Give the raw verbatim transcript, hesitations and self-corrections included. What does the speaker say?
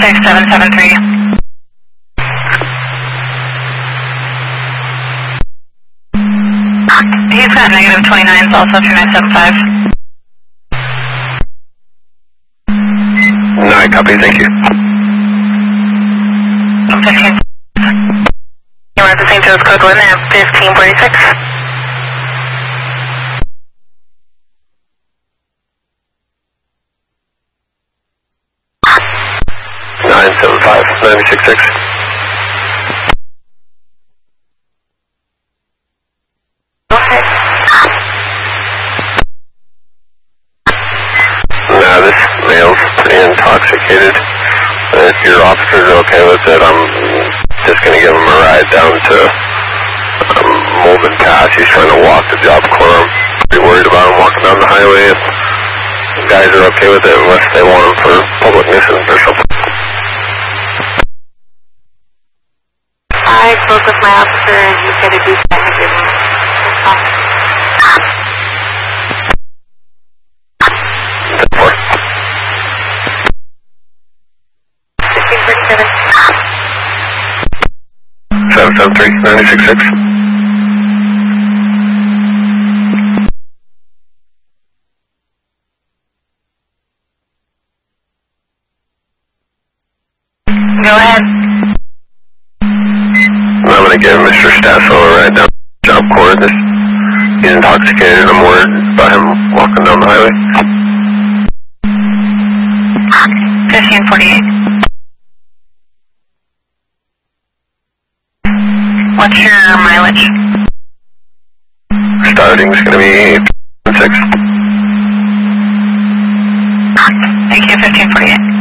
six seven seven three. He's got negative twenty-nines also two nine seven five. nine, copy, thank you. fifteen. You want the Saint Joe's code one at fifteen forty-six? nine seven five, nine six six. Okay. Nah, this male's pretty intoxicated. Uh, if your officers are okay with it, I'm just going to give him a ride down to um, Molden Pass. He's trying to walk to Job Corps. I'm pretty worried about him walking down the highway if the guys are okay with it, unless they want him for public nuisance or something. I spoke with my officer and he said it'd be technically fifteen forty-seven. seven seven three, nine six six. Go ahead. I'm going to give Mister Stasso a ride down to Job Corps. This, he's intoxicated. I'm worried about him walking down the highway. fifteen forty-eight. What's your mileage? Starting's going to be six. Thank you, fifteen forty-eight.